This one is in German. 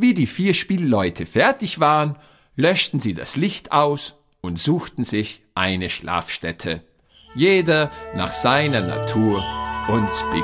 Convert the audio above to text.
Wie die 4 Spielleute fertig waren, löschten sie das Licht aus und suchten sich eine Schlafstätte. Jeder nach seiner Natur und